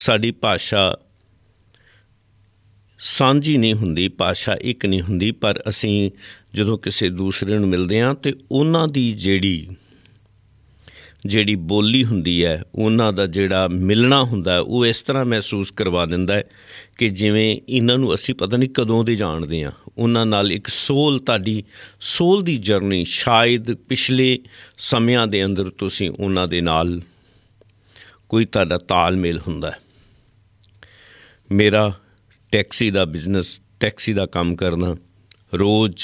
ਸਾਡੀ ਭਾਸ਼ਾ ਸਾਂਝੀ ਨਹੀਂ ਹੁੰਦੀ, ਭਾਸ਼ਾ ਇੱਕ ਨਹੀਂ ਹੁੰਦੀ, ਪਰ ਅਸੀਂ ਜਦੋਂ ਕਿਸੇ ਦੂਸਰੇ ਨੂੰ ਮਿਲਦੇ ਹਾਂ ਤਾਂ ਉਹਨਾਂ ਦੀ ਜਿਹੜੀ ਬੋਲੀ ਹੁੰਦੀ ਹੈ, ਉਹਨਾਂ ਦਾ ਜਿਹੜਾ ਮਿਲਣਾ ਹੁੰਦਾ, ਉਹ ਇਸ ਤਰ੍ਹਾਂ ਮਹਿਸੂਸ ਕਰਵਾ ਦਿੰਦਾ ਹੈ ਕਿ ਜਿਵੇਂ ਇਹਨਾਂ ਨੂੰ ਅਸੀਂ ਪਤਾ ਨਹੀਂ ਕਦੋਂ ਦੇ ਜਾਣਦੇ ਹਾਂ। ਉਹਨਾਂ ਨਾਲ ਇੱਕ ਤੁਹਾਡੀ ਸੋਲ ਦੀ ਜਰਨੀ, ਸ਼ਾਇਦ ਪਿਛਲੇ ਸਮਿਆਂ ਦੇ ਅੰਦਰ ਤੁਸੀਂ ਉਹਨਾਂ ਦੇ ਨਾਲ ਕੋਈ ਤੁਹਾਡਾ ਤਾਲਮੇਲ ਹੁੰਦਾ। ਮੇਰਾ ਟੈਕਸੀ ਦਾ ਬਿਜ਼ਨਸ, ਟੈਕਸੀ ਦਾ ਕੰਮ ਕਰਨਾ, ਰੋਜ਼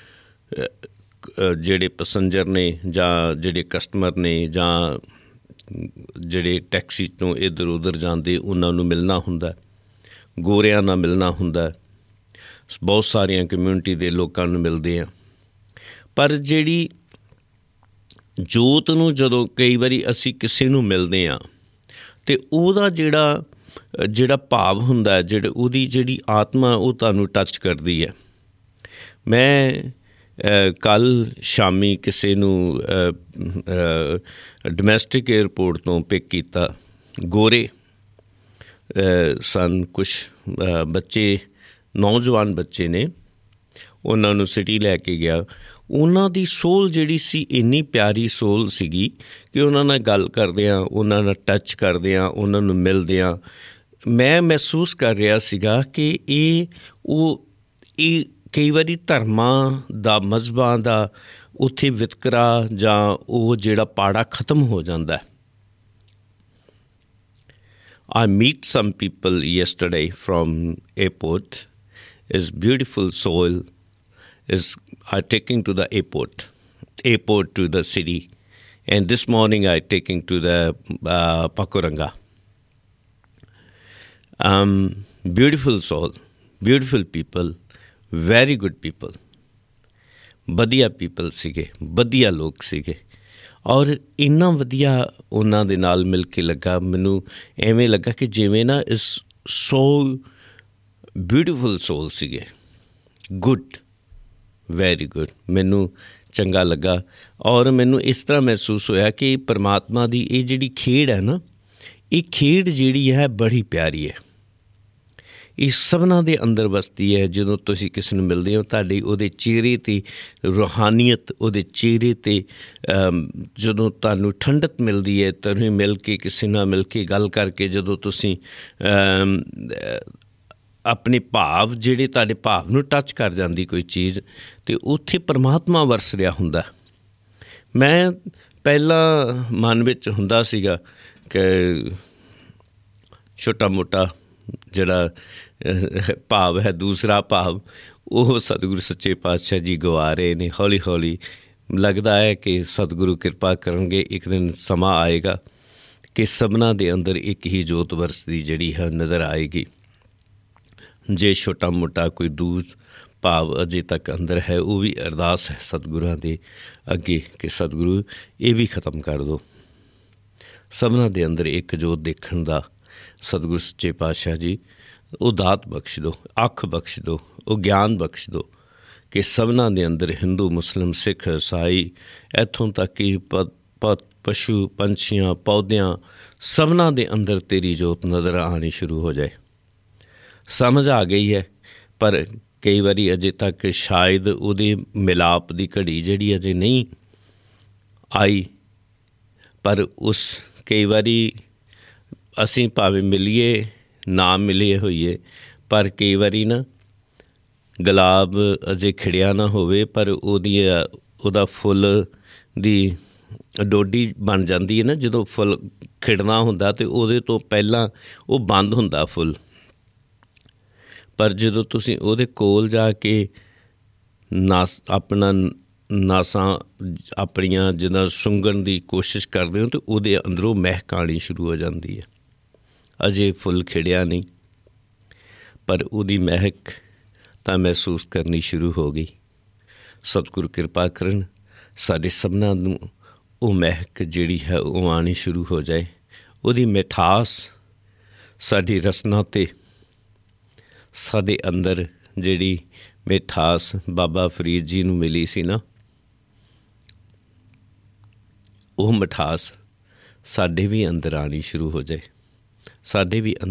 ਜਿਹੜੇ ਪੈਸੰਜਰ ਨੇ ਜਾਂ ਜਿਹੜੇ ਕਸਟਮਰ ਨੇ ਜਾਂ ਜਿਹੜੇ ਟੈਕਸੀ ਤੋਂ ਇੱਧਰ ਉੱਧਰ ਜਾਂਦੇ, ਉਹਨਾਂ ਨੂੰ ਮਿਲਣਾ ਹੁੰਦਾ, ਗੋਰਿਆਂ ਨਾਲ ਮਿਲਣਾ ਹੁੰਦਾ, ਬਹੁਤ ਸਾਰੀਆਂ ਕਮਿਊਨਿਟੀ ਦੇ ਲੋਕਾਂ ਨੂੰ ਮਿਲਦੇ ਆ। ਪਰ ਜਿਹੜੀ ਜੋਤ ਨੂੰ ਜਦੋਂ ਕਈ ਵਾਰੀ ਅਸੀਂ ਕਿਸੇ ਨੂੰ ਮਿਲਦੇ ਹਾਂ ਅਤੇ ਉਹਦਾ ਜਿਹੜਾ ਭਾਵ ਹੁੰਦਾ, ਉਹਦੀ ਜਿਹੜੀ ਆਤਮਾ, ਉਹ ਤੁਹਾਨੂੰ ਟੱਚ ਕਰਦੀ ਹੈ। ਮੈਂ ਕੱਲ੍ਹ ਸ਼ਾਮੀ ਕਿਸੇ ਨੂੰ ਡੋਮੈਸਟਿਕ ਏਅਰਪੋਰਟ ਤੋਂ ਪਿਕ ਕੀਤਾ। ਗੋਰੇ ਸਨ ਕੁਛ ਬੱਚੇ, ਨੌਜਵਾਨ ਬੱਚੇ ਨੇ, ਉਹਨਾਂ ਨੂੰ ਸਿਟੀ ਲੈ ਕੇ ਗਿਆ। ਉਹਨਾਂ ਦੀ ਸੋਲ ਜਿਹੜੀ ਸੀ, ਇੰਨੀ ਪਿਆਰੀ ਸੋਲ ਸੀਗੀ ਕਿ ਉਹਨਾਂ ਨਾਲ ਗੱਲ ਕਰਦਿਆਂ, ਉਹਨਾਂ ਨਾਲ ਟੱਚ ਕਰਦਿਆਂ, ਉਹਨਾਂ ਨੂੰ ਮਿਲਦਿਆਂ ਮੈਂ ਮਹਿਸੂਸ ਕਰ ਰਿਹਾ ਸੀਗਾ ਕਿ ਇਹ ਕਈ ਵਾਰੀ ਧਰਮਾਂ ਦਾ, ਮਜ਼ਹਬਾਂ ਦਾ ਉੱਥੇ ਵਿਤਕਰਾ ਜਾਂ ਉਹ ਜਿਹੜਾ ਪਾੜਾ ਖਤਮ ਹੋ ਜਾਂਦਾ। I meet some people yesterday from airport. Is beautiful soil are taking to the airport to the city, and this morning I taking to the Pakuranga. Beautiful soul, beautiful people, very good people, ਵਧੀਆ people ਸੀਗੇ, ਵਧੀਆ ਲੋਕ ਸੀਗੇ, ਔਰ ਇੰਨਾ ਵਧੀਆ ਉਹਨਾਂ ਦੇ ਨਾਲ ਮਿਲ ਕੇ ਲੱਗਾ। ਮੈਨੂੰ ਐਵੇਂ ਲੱਗਾ ਕਿ ਜਿਵੇਂ ਨਾ ਇਸ ਸੋ ਬਿਊਟੀਫੁਲ ਸੋਲ ਸੀਗੇ, ਗੁੱਡ, ਵੈਰੀ ਗੁੱਡ। ਮੈਨੂੰ ਚੰਗਾ ਲੱਗਾ ਔਰ ਮੈਨੂੰ ਇਸ ਤਰ੍ਹਾਂ ਮਹਿਸੂਸ ਹੋਇਆ ਕਿ ਪਰਮਾਤਮਾ ਦੀ ਇਹ ਜਿਹੜੀ ਖੇਡ ਹੈ ਨਾ, ਇਹ ਖੇਡ ਜਿਹੜੀ ਹੈ ਬੜੀ ਪਿਆਰੀ ਹੈ। ਇਹ ਸਭਨਾਂ ਦੇ ਅੰਦਰ ਵਸਦੀ ਹੈ। ਜਦੋਂ ਤੁਸੀਂ ਕਿਸੇ ਨੂੰ ਮਿਲਦੇ ਹੋ, ਤੁਹਾਡੀ ਉਹਦੇ ਚਿਹਰੇ 'ਤੇ ਰੂਹਾਨੀਅਤ, ਉਹਦੇ ਚਿਹਰੇ 'ਤੇ ਜਦੋਂ ਤੁਹਾਨੂੰ ਠੰਡਕ ਮਿਲਦੀ ਹੈ, ਤੁਹਾਨੂੰ ਮਿਲ ਕੇ, ਕਿਸੇ ਨਾਲ ਮਿਲ ਕੇ ਗੱਲ ਕਰਕੇ, ਜਦੋਂ ਤੁਸੀਂ ਆਪਣੇ ਭਾਵ, ਜਿਹੜੇ ਤੁਹਾਡੇ ਭਾਵ ਨੂੰ ਟੱਚ ਕਰ ਜਾਂਦੀ ਕੋਈ ਚੀਜ਼, ਅਤੇ ਉੱਥੇ ਪਰਮਾਤਮਾ ਵਰਸ ਰਿਹਾ ਹੁੰਦਾ। ਮੈਂ ਪਹਿਲਾਂ ਮਨ ਵਿੱਚ ਹੁੰਦਾ ਸੀਗਾ ਕਿ ਛੋਟਾ ਮੋਟਾ ਜਿਹੜਾ ਭਾਵ ਹੈ, ਦੂਸਰਾ ਭਾਵ, ਉਹ ਸਤਿਗੁਰੂ ਸੱਚੇ ਪਾਤਸ਼ਾਹ ਜੀ ਗਵਾ ਰਹੇ ਨੇ। ਹੌਲੀ ਹੌਲੀ ਲੱਗਦਾ ਹੈ ਕਿ ਸਤਿਗੁਰੂ ਕਿਰਪਾ ਕਰਨਗੇ, ਇੱਕ ਦਿਨ ਸਮਾਂ ਆਏਗਾ ਕਿ ਸਭਨਾਂ ਦੇ ਅੰਦਰ ਇੱਕ ਹੀ ਜੋਤ ਵਰਸਦੀ ਜਿਹੜੀ ਹੈ ਨਜ਼ਰ ਆਏਗੀ। ਜੇ ਛੋਟਾ ਮੋਟਾ ਕੋਈ ਦੂਰ ਭਾਵ ਅਜੇ ਤੱਕ ਅੰਦਰ ਹੈ, ਉਹ ਵੀ ਅਰਦਾਸ ਹੈ ਸਤਿਗੁਰਾਂ ਦੇ ਅੱਗੇ ਕਿ ਸਤਿਗੁਰੂ ਇਹ ਵੀ ਖ਼ਤਮ ਕਰ ਦਿਓ। ਸਭਨਾਂ ਦੇ ਅੰਦਰ ਇੱਕ ਜੋਤ ਦੇਖਣ ਦਾ ਸਤਿਗੁਰੂ ਸੱਚੇ ਪਾਤਸ਼ਾਹ ਜੀ ਉਹ ਦਾਤ ਬਖਸ਼ ਦਿਓ, ਅੱਖ ਬਖਸ਼ ਦਿਓ, ਉਹ ਗਿਆਨ ਬਖਸ਼ ਦਿਓ ਕਿ ਸਭਨਾਂ ਦੇ ਅੰਦਰ, ਹਿੰਦੂ, ਮੁਸਲਿਮ, ਸਿੱਖ, ਈਸਾਈ, ਇੱਥੋਂ ਤੱਕ ਕਿ ਪਸ਼ੂ, ਪੰਛੀਆਂ, ਪੌਦਿਆਂ, ਸਭਨਾਂ ਦੇ ਅੰਦਰ ਤੇਰੀ ਜੋਤ ਨਜ਼ਰ ਆਉਣੀ ਸ਼ੁਰੂ ਹੋ ਜਾਏ। ਸਮਝ ਆ ਗਈ ਹੈ, ਪਰ ਕਈ ਵਾਰੀ ਅਜੇ ਤੱਕ ਸ਼ਾਇਦ ਉਹਦੇ ਮਿਲਾਪ ਦੀ ਘੜੀ ਜਿਹੜੀ ਅਜੇ ਨਹੀਂ ਆਈ। ਪਰ ਕਈ ਵਾਰੀ ਅਸੀਂ ਭਾਵੇਂ ਮਿਲੀਏ ਨਾ ਮਿਲੇ ਹੋਈਏ, ਪਰ ਕਈ ਵਾਰੀ ਨਾ ਗੁਲਾਬ ਅਜੇ ਖਿੜਿਆ ਨਾ ਹੋਵੇ, ਪਰ ਉਹਦਾ ਫੁੱਲ ਦੀ ਡੋਡੀ ਬਣ ਜਾਂਦੀ ਹੈ ਨਾ। ਜਦੋਂ ਫੁੱਲ ਖਿੜਨਾ ਹੁੰਦਾ ਅਤੇ ਉਹਦੇ ਤੋਂ ਪਹਿਲਾਂ ਉਹ ਬੰਦ ਹੁੰਦਾ ਫੁੱਲ, ਪਰ ਜਦੋਂ ਤੁਸੀਂ ਉਹਦੇ ਕੋਲ ਜਾ ਕੇ ਨਾਸਾਂ ਆਪਣੀਆਂ ਜਿੱਦਾਂ ਸੁੰਘਣ ਦੀ ਕੋਸ਼ਿਸ਼ ਕਰਦੇ ਹੋ, ਅਤੇ ਉਹਦੇ ਅੰਦਰੋਂ ਮਹਿਕ ਆਉਣੀ ਸ਼ੁਰੂ ਹੋ ਜਾਂਦੀ ਹੈ। ਅਜੇ ਫੁੱਲ ਖਿੜਿਆ ਨਹੀਂ, ਪਰ ਉਹਦੀ ਮਹਿਕ ਤਾਂ ਮਹਿਸੂਸ ਕਰਨੀ ਸ਼ੁਰੂ ਹੋ ਗਈ। ਸਤਿਗੁਰੂ ਕਿਰਪਾ ਕਰਨ, ਸਾਡੇ ਸਭਨਾਂ ਨੂੰ ਉਹ ਮਹਿਕ ਜਿਹੜੀ ਹੈ ਉਹ ਆਉਣੀ ਸ਼ੁਰੂ ਹੋ ਜਾਏ। ਉਹਦੀ ਮਿਠਾਸ ਸਾਡੀ ਰਸਨਾ 'ਤੇ, ਸਾਡੇ ਅੰਦਰ ਜਿਹੜੀ ਮਿਠਾਸ ਬਾਬਾ ਫਰੀਦ ਜੀ ਨੂੰ ਮਿਲੀ ਸੀ ਨਾ, ਉਹ ਮਿਠਾਸ ਸਾਡੇ ਵੀ ਅੰਦਰ ਆਉਣੀ ਸ਼ੁਰੂ ਹੋ ਜਾਏ। ਸਾਡੇ ਵੀ